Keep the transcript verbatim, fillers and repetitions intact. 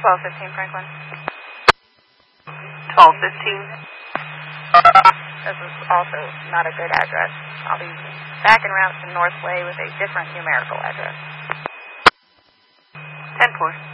twelve fifteen Franklin. twelve fifteen. This is also not a good address. I'll be back en route to North Way with a different numerical address. ten four.